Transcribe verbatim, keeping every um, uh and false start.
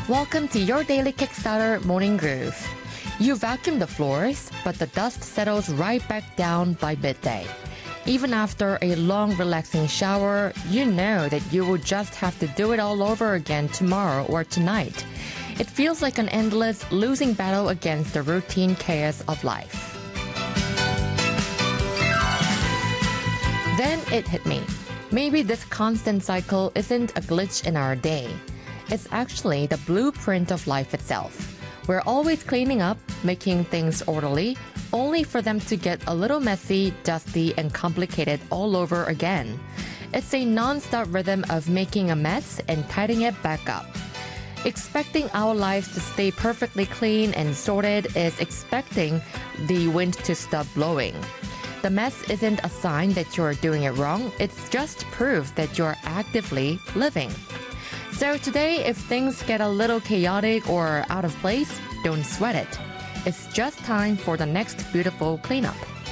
Welcome to your daily Kickstarter Morning Groove. You vacuum the floors, but the dust settles right back down by midday. Even after a long, relaxing shower, you know that you will just have to do it all over again tomorrow or tonight. It feels like an endless, losing battle against the routine chaos of life. Then it hit me. Maybe this constant cycle isn't a glitch in our day. It's actually the blueprint of life itself. We're always cleaning up, making things orderly, only for them to get a little messy, dusty, and complicated all over again. It's a non-stop rhythm of making a mess and tidying it back up. Expecting our lives to stay perfectly clean and sorted is expecting the wind to stop blowing. The mess isn't a sign that you're doing it wrong, it's just proof that you're actively living. So today, if things get a little chaotic or out of place, don't sweat it. It's just time for the next beautiful cleanup.